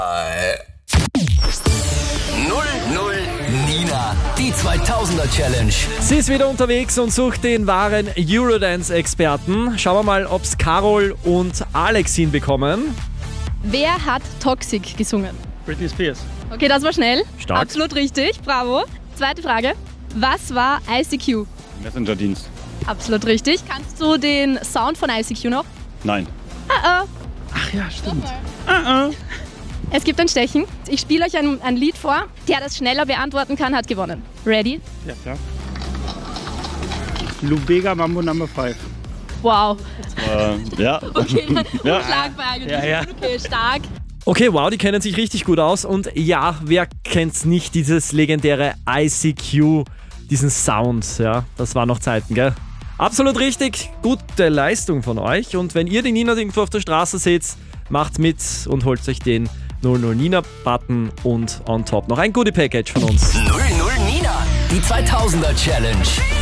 0-0 Nina, die 2000er Challenge. Sie ist wieder unterwegs und sucht den wahren Eurodance-Experten. Schauen wir mal, ob's Carol und Alex hinbekommen. Wer hat Toxic gesungen? Britney Spears. Okay, das war schnell. Stark. Absolut richtig, bravo. Zweite Frage. Was war ICQ? Messenger-Dienst. Absolut richtig. Kannst du den Sound von ICQ noch? Nein. Ah, Ach ja, stimmt. Es gibt ein Stechen. Ich spiele euch ein Lied vor. Der das schneller beantworten kann, hat gewonnen. Ready? Ja, klar. Lubega Mambo Number 5. Wow. Ja. Okay, Ja. Schlagfrage. Ja. Okay, stark. Okay, wow, die kennen sich richtig gut aus. Und ja, wer kennt's nicht, dieses legendäre ICQ, diesen Sound, ja, das war noch Zeiten, gell? Absolut richtig, gute Leistung von euch. Und wenn ihr die Nina irgendwo auf der Straße seht, macht mit und holt euch den 00 Nina-Button und on top noch ein Goodie-Package von uns. 0-0 Nina, die 2000er Challenge.